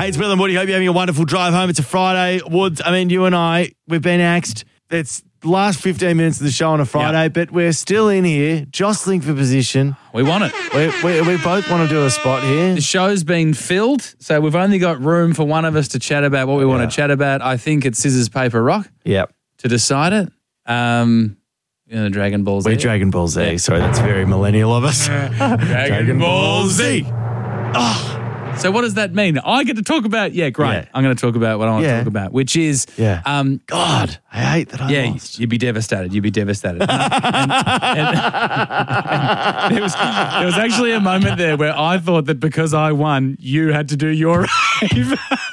Hey, it's Will and Woody. Hope you're having a wonderful drive home. It's a Friday. Woods, I mean, you and I, we've been axed. It's the last 15 minutes of the show on a Friday, but we're still in here, jostling for position. We want it. We both want to do a spot here. The show's been filled, so we've only got room for one of us to chat about what we want to chat about. I think it's scissors, paper, rock Yep. to decide it. Dragon Ball Z. We're Dragon Ball Z. Yeah. Sorry, that's very millennial of us. Dragon Ball Z. So what does that mean? I get to talk about, great. Yeah. I'm going to talk about what I want to talk about, which is, God, I hate that I lost. You'd be devastated. You'd be devastated. and there was actually a moment there where I thought that because I won, you had to do your rave.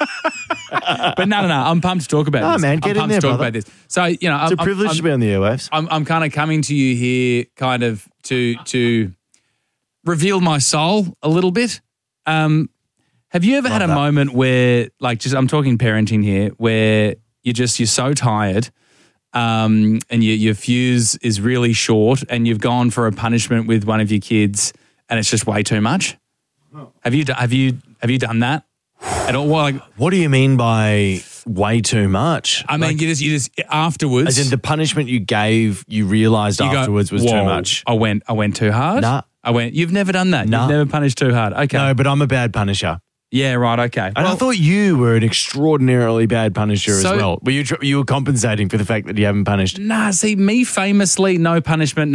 But no. I'm pumped to talk about this. Man, get in there, brother. About this. So, It's a privilege to be on the airwaves. I'm kind of coming to you here kind of to reveal my soul a little bit. Have you ever had a moment where, I'm talking parenting here, where you're so tired and your fuse is really short and you've gone for a punishment with one of your kids and it's just way too much? Have you done that at all? What do you mean by way too much? I mean, you just afterwards. As in the punishment you gave, you realised afterwards was too much. I went too hard? Nah. You've never done that? Nah. You've never punished too hard? Okay. No, but I'm a bad punisher. Yeah, right, okay. And I thought you were an extraordinarily bad punisher as well. Were you were compensating for the fact that you haven't punished? Nah, see, me famously, no punishment.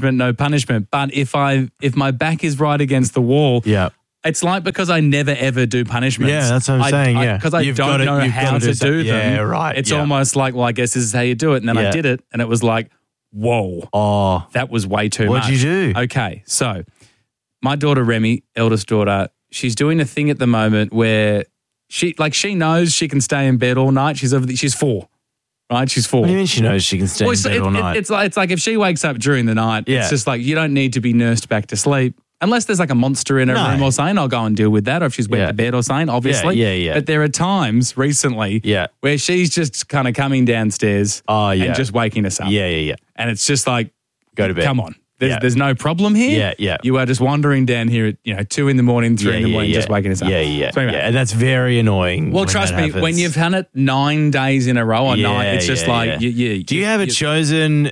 But if my back is right against the wall, it's like because I never ever do punishments. Yeah, that's what I'm saying, Because I don't know how to do them. Yeah, right. It's almost like, well, I guess this is how you do it. And then I did it and it was like, whoa. Oh. That was way too much. What'd you do? Okay, so my daughter Remy, eldest daughter, she's doing a thing at the moment where she knows she can stay in bed all night. She's 4, right? She's 4. What do you mean she knows she can stay in bed all night? It's like if she wakes up during the night, it's just like you don't need to be nursed back to sleep. Unless there's like a monster in her room or something, I'll go and deal with that. Or if she's wet to bed or something, obviously. Yeah. But there are times recently where she's just kind of coming downstairs and just waking us up. Yeah. And it's just like, go to bed. Come on. There's no problem here. Yeah. You are just wandering down here at 2 in the morning, 3 in the morning, just waking us up. Yeah. So anyway, And that's very annoying. well, trust me, when you've done it 9 days in a row or night, it's just like, Do you have it chosen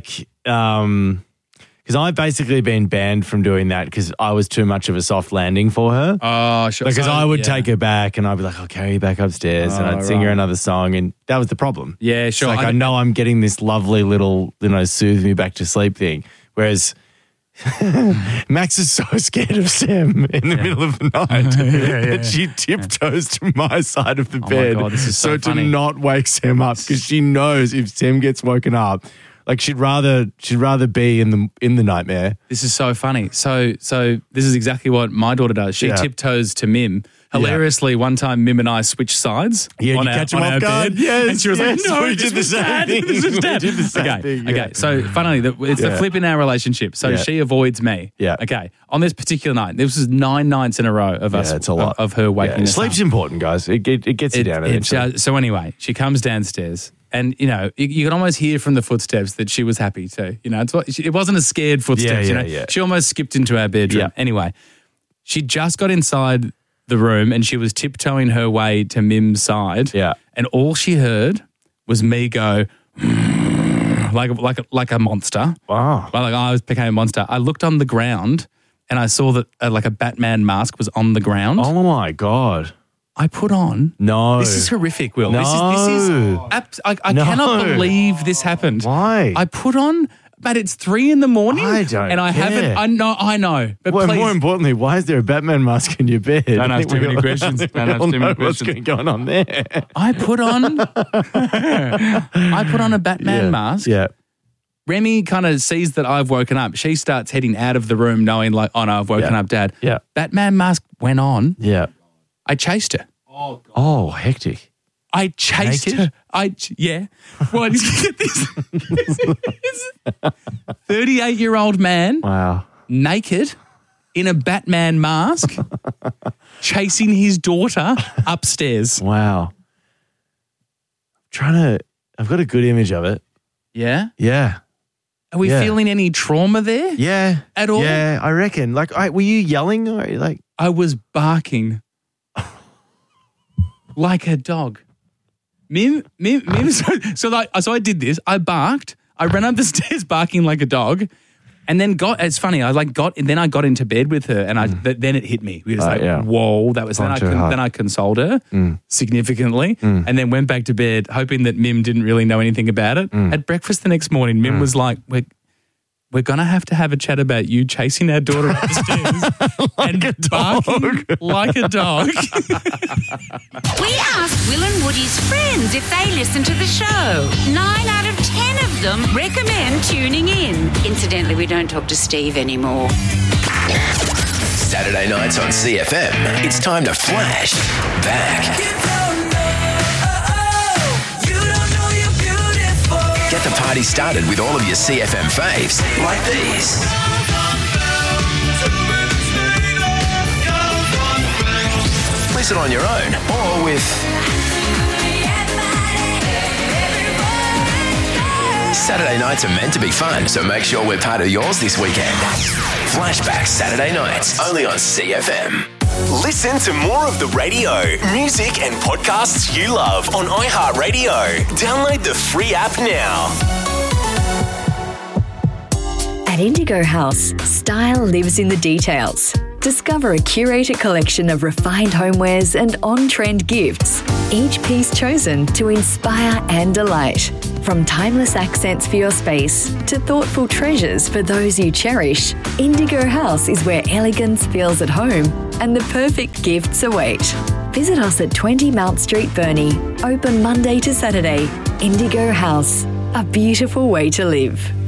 because I've basically been banned from doing that because I was too much of a soft landing for her. Oh, sure. Because I would take her back and I'd be like, I'll carry you back upstairs and I'd sing her another song and that was the problem. Yeah, sure. It's like I know I'm getting this lovely little, soothe me back to sleep thing. Whereas Max is so scared of Sam in the middle of the night that she tiptoes to my side of the bed. My God, this is so to funny. not wake Sam up because she knows if Sam gets woken up, she'd rather be in the nightmare. This is so funny. So this is exactly what my daughter does. She tiptoes to Mim. Hilariously, one time Mim and I switched sides. Yeah, on you catch him our off guard. bed, Yes, and she was like, "No, we this did the was same Dad. thing. This was Dad." We did the same thing, yeah. Okay. So funnily, it's the flip in our relationship. So she avoids me. Yeah. Okay. On this particular night, this was 9 nights in a row of us. It's a lot of her waking us Sleep's up. important, guys. It gets you down eventually. So anyway, she comes downstairs. And, you can almost hear from the footsteps that she was happy too. It wasn't a scared footsteps. Yeah. She almost skipped into our bedroom. Yeah. Anyway, she just got inside the room and she was tiptoeing her way to Mim's side. Yeah. And all she heard was me go, like a monster. Wow. I became a monster. I looked on the ground and I saw that a Batman mask was on the ground. Oh, my God. I put on. No. This is horrific, Will. No. I cannot believe this happened. Why? I put on, but it's 3 in the morning. I don't And I care. haven't, I know. But Well, please. more importantly, why is there a Batman mask in your bed? Don't ask too many questions. Don't ask too many What's questions. going on there? I put on a Batman mask. Yeah. Remy kind of sees that I've woken up. She starts heading out of the room knowing like, oh no, I've woken up Dad. Yeah. Batman mask went on. Yeah. I chased her. Oh, hectic. I chased Naked? her. Yeah. Well, get this 38-year-old man Wow. naked in a Batman mask chasing his daughter upstairs. Wow. I've got a good image of it. Yeah? Yeah. Are we feeling any trauma there? Yeah. At all? Yeah, I reckon. Were you yelling or I was barking. Like a dog. Mim so I did this. I barked. I ran up the stairs barking like a dog. And then it's funny, I got into bed with her and then it hit me. It was whoa, that was, then I consoled her significantly and then went back to bed hoping that Mim didn't really know anything about it. At breakfast the next morning, Mim was like, we're going to have a chat about you chasing our daughter up the stairs and barking like a dog. We asked Will and Woody's friends if they listen to the show. 9 out of 10 of them recommend tuning in. Incidentally, we don't talk to Steve anymore. Saturday nights on CFM, it's time to flash back. Get the party started with all of your CFM faves, like these. Listen on your own or with Saturday nights are meant to be fun, so make sure we're part of yours this weekend. Flashback Saturday nights, only on CFM. Listen to more of the radio, music and podcasts you love on iHeartRadio. Download the free app now. At Indigo House, style lives in the details. Discover a curated collection of refined homewares and on-trend gifts, each piece chosen to inspire and delight. From timeless accents for your space to thoughtful treasures for those you cherish, Indigo House is where elegance feels at home and the perfect gifts await. Visit us at 20 Mount Street, Burnie. Open Monday to Saturday. Indigo House, a beautiful way to live.